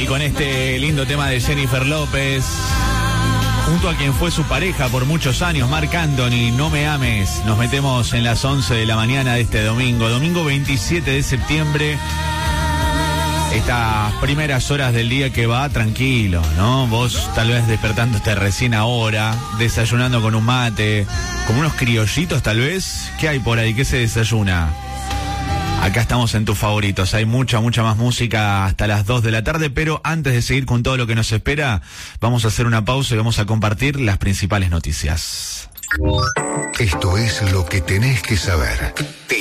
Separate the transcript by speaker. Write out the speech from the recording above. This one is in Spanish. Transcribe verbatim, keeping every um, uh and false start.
Speaker 1: Y con este lindo tema de Jennifer López, junto a quien fue su pareja por muchos años, Marc Anthony, No Me Ames, nos metemos en las once de la mañana de este domingo, domingo veintisiete de septiembre. Estas primeras horas del día que va tranquilo, ¿no? Vos tal vez despertándote recién ahora, desayunando con un mate, como unos criollitos tal vez. ¿Qué hay por ahí? ¿Qué se desayuna? Acá estamos en tus favoritos, hay mucha, mucha más música hasta las dos de la tarde, pero antes de seguir con todo lo que nos espera, vamos a hacer una pausa y vamos a compartir las principales noticias.
Speaker 2: Esto es lo que tenés que saber.